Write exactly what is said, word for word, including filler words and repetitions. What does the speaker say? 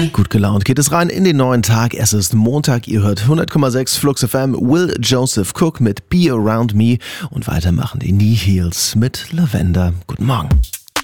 Gut gelaunt geht es rein in den neuen Tag. Es ist Montag, ihr hört hundert Komma sechs Flux F M, Will Joseph Cook mit Be Around Me und weitermachen die Knee Heels mit Lavender. Guten Morgen.